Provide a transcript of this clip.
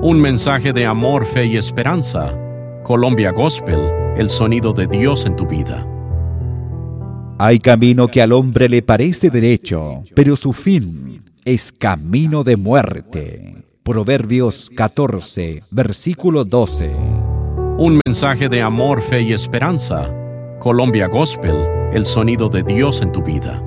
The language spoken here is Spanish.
Un mensaje de amor, fe y esperanza. Colombia Gospel, el sonido de Dios en tu vida. Hay camino que al hombre le parece derecho, pero su fin es camino de muerte. Proverbios 14, versículo 12. Un mensaje de amor, fe y esperanza. Colombia Gospel, el sonido de Dios en tu vida.